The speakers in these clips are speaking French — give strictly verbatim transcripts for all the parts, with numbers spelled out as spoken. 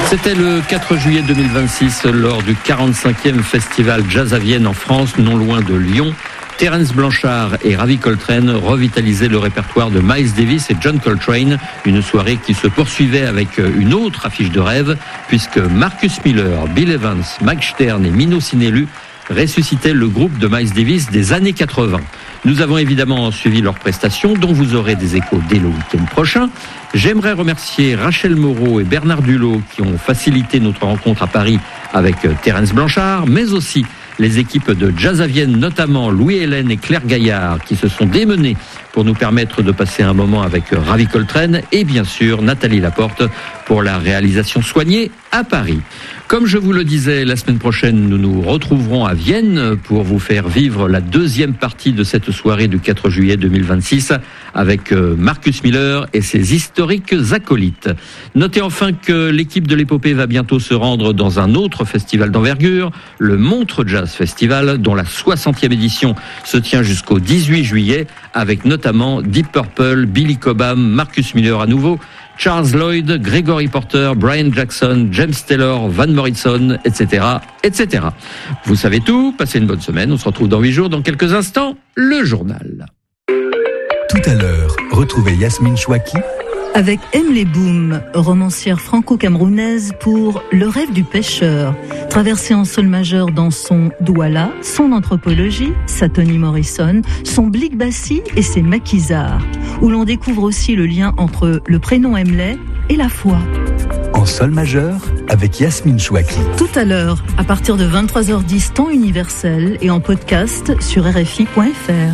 C'était le quatre juillet deux mille vingt-six, lors du quarante-cinquième Festival Jazz à Vienne en France, non loin de Lyon. Terence Blanchard et Ravi Coltrane revitalisaient le répertoire de Miles Davis et John Coltrane, une soirée qui se poursuivait avec une autre affiche de rêve, puisque Marcus Miller, Bill Evans, Mike Stern et Mino Sinelu ressuscitaient le groupe de Miles Davis des années quatre-vingts. Nous avons évidemment suivi leurs prestations, dont vous aurez des échos dès le week-end prochain. J'aimerais remercier Rachel Moreau et Bernard Dulot qui ont facilité notre rencontre à Paris avec Terence Blanchard, mais aussi les équipes de Jazz à Vienne, notamment Louis-Hélène et Claire Gaillard, qui se sont démenées pour nous permettre de passer un moment avec Ravi Coltrane, et bien sûr Nathalie Laporte pour la réalisation soignée à Paris. Comme je vous le disais, la semaine prochaine, nous nous retrouverons à Vienne pour vous faire vivre la deuxième partie de cette soirée du quatre juillet deux mille vingt-six avec Marcus Miller et ses historiques acolytes. Notez enfin que l'équipe de l'épopée va bientôt se rendre dans un autre festival d'envergure, le Montreux Jazz Festival, dont la soixantième édition se tient jusqu'au dix-huit juillet, avec notamment Deep Purple, Billy Cobham, Marcus Miller à nouveau, Charles Lloyd, Gregory Porter, Brian Jackson, James Taylor, Van Morrison, et cetera, et cetera. Vous savez tout, passez une bonne semaine, on se retrouve dans huit jours, dans quelques instants, le journal. Tout à l'heure, retrouvez Yasmine Chouaki avec Emily Boom, romancière franco-camerounaise pour Le rêve du pêcheur, traversée en sol majeur dans son Douala, son anthropologie, sa Toni Morrison, son Blick Bassi et ses maquisards, où l'on découvre aussi le lien entre le prénom Emily et la foi. En sol majeur, avec Yasmine Chouaki. Tout à l'heure, à partir de vingt-trois heures dix, temps universel, et en podcast sur R F I point F R.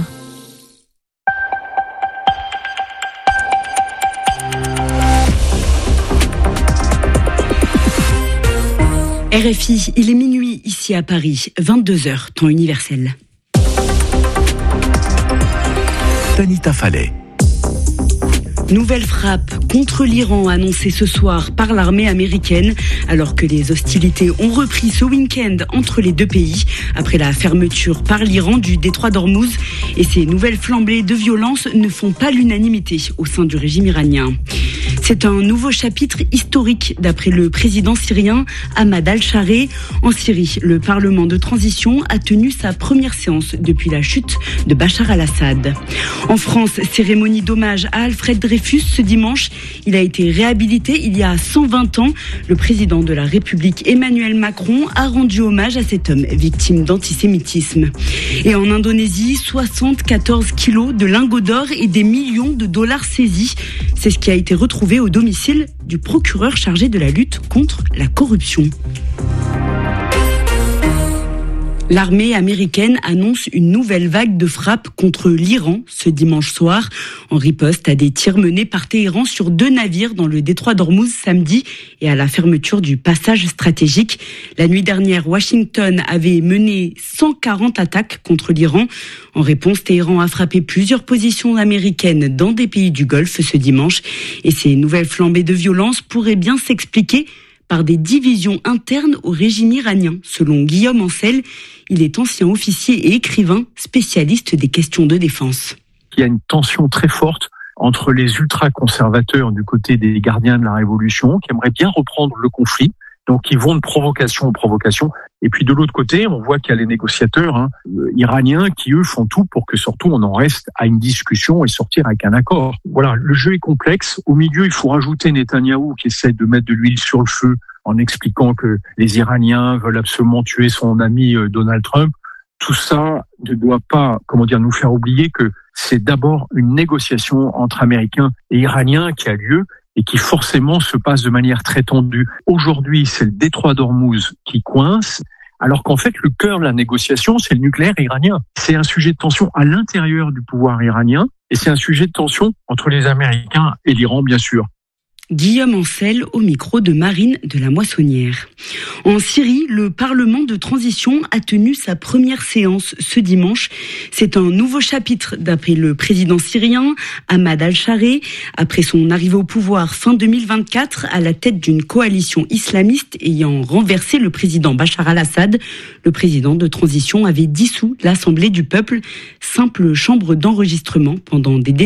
R F I, il est minuit ici à Paris, vingt-deux heures, temps universel. Tanita Fallet. Nouvelle frappe contre l'Iran annoncée ce soir par l'armée américaine, alors que les hostilités ont repris ce week-end entre les deux pays, après la fermeture par l'Iran du détroit d'Ormuz. Et ces nouvelles flambées de violence ne font pas l'unanimité au sein du régime iranien. C'est un nouveau chapitre historique d'après le président syrien Ahmad al-Chareh. En Syrie, le Parlement de transition a tenu sa première séance depuis la chute de Bachar al-Assad. En France, cérémonie d'hommage à Alfred Dreyfus ce dimanche. Il a été réhabilité il y a cent vingt ans. Le président de la République Emmanuel Macron a rendu hommage à cet homme victime d'antisémitisme. Et en Indonésie, soixante-quatorze kilos de lingots d'or et des millions de dollars saisis. C'est ce qui a été retrouvé au domicile du procureur chargé de la lutte contre la corruption. L'armée américaine annonce une nouvelle vague de frappes contre l'Iran ce dimanche soir, en riposte à des tirs menés par Téhéran sur deux navires dans le détroit d'Ormuz samedi et à la fermeture du passage stratégique. La nuit dernière, Washington avait mené cent quarante attaques contre l'Iran. En réponse, Téhéran a frappé plusieurs positions américaines dans des pays du Golfe ce dimanche. Et ces nouvelles flambées de violence pourraient bien s'expliquer par des divisions internes au régime iranien, selon Guillaume Ancel. Il est ancien officier et écrivain, spécialiste des questions de défense. Il y a une tension très forte entre les ultra-conservateurs du côté des gardiens de la Révolution, qui aimeraient bien reprendre le conflit, donc ils vont de provocation en provocation. Et puis de l'autre côté, on voit qu'il y a les négociateurs hein, iraniens qui, eux, font tout pour que surtout on en reste à une discussion et sortir avec un accord. Voilà, le jeu est complexe. Au milieu, il faut rajouter Netanyahou qui essaie de mettre de l'huile sur le feu en expliquant que les Iraniens veulent absolument tuer son ami Donald Trump. Tout ça ne doit pas, comment dire, nous faire oublier que c'est d'abord une négociation entre Américains et Iraniens qui a lieu et qui forcément se passe de manière très tendue. Aujourd'hui, c'est le détroit d'Ormuz qui coince, alors qu'en fait, le cœur de la négociation, c'est le nucléaire iranien. C'est un sujet de tension à l'intérieur du pouvoir iranien, et c'est un sujet de tension entre les Américains et l'Iran, bien sûr. Guillaume Ancel au micro de Marine de la Moissonnière. En Syrie, le Parlement de transition a tenu sa première séance ce dimanche. C'est un nouveau chapitre d'après le président syrien Ahmad al-Chareh. Après son arrivée au pouvoir fin deux mille vingt-quatre à la tête d'une coalition islamiste ayant renversé le président Bachar al-Assad, le président de transition avait dissous l'Assemblée du peuple, simple chambre d'enregistrement pendant des décennies.